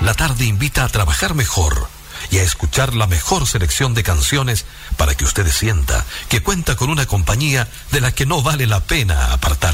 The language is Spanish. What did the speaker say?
la tarde invita a trabajar mejor y a escuchar la mejor selección de canciones para que usted sienta que cuenta con una compañía de la que no vale la pena apartarse.